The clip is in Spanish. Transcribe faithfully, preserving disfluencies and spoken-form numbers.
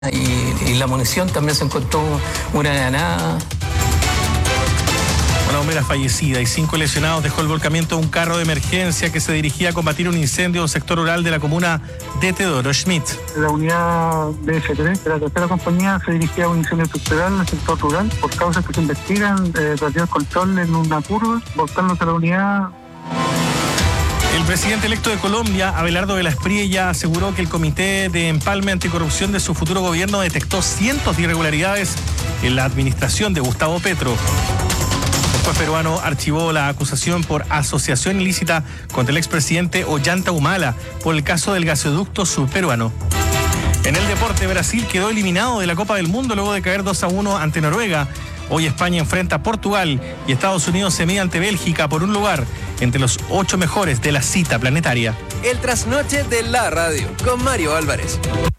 Y, y la munición también se encontró una granada. Una bombera fallecida y cinco lesionados dejó el volcamiento de un carro de emergencia que se dirigía a combatir un incendio en un sector rural de la comuna de Teodoro Schmidt. La unidad B F tres de la tercera compañía se dirigía a un incendio estructural en el sector rural por causas que se investigan, eh, perdió el control en una curva, volcándose la unidad. El presidente electo de Colombia, Abelardo de la Espriella, aseguró que el Comité de Empalme Anticorrupción de su futuro gobierno detectó cientos de irregularidades en la administración de Gustavo Petro. El juez peruano archivó la acusación por asociación ilícita contra el expresidente Ollanta Humala por el caso del gasoducto surperuano. En el deporte, Brasil quedó eliminado de la Copa del Mundo luego de caer dos a uno ante Noruega. Hoy España enfrenta a Portugal y Estados Unidos se mide ante Bélgica por un lugar entre los ocho mejores de la cita planetaria. El trasnoche de la radio con Mario Álvarez.